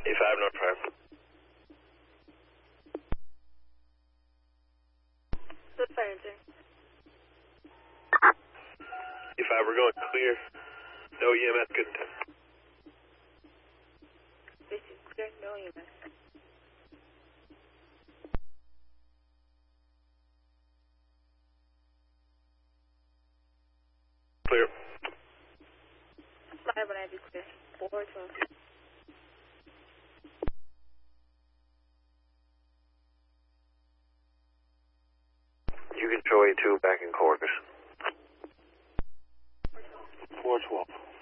A5 North 5. Good fire, sir. A5, we're going clear. No EMS, good time. This is clear, no EMS. Clear. Fly when I be clear. 412. You control A2 back in quarters. 412.